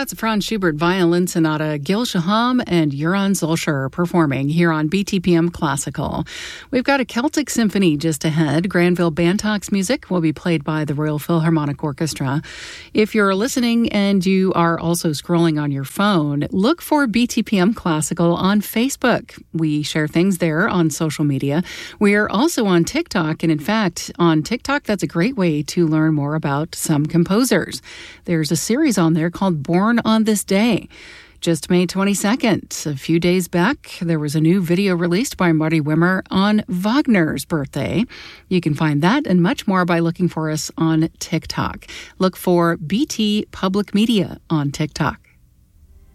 That's Franz Schubert Violin Sonata, Gil Shaham and Joran Zolscher performing here on BTPM Classical. We've got a Celtic Symphony just ahead. Granville Bantock's music will be played by the Royal Philharmonic Orchestra. If you're listening and you are also scrolling on your phone, look for BTPM Classical on Facebook. We share things there on social media. We are also on TikTok, and in fact, on TikTok, that's a great way to learn more about some composers. There's a series on there called Born on This Day. Just May 22nd, a few days back, there was a new video released by Marty Wimmer on Wagner's birthday. You can find that and much more by looking for us on TikTok. Look for BT Public Media on TikTok.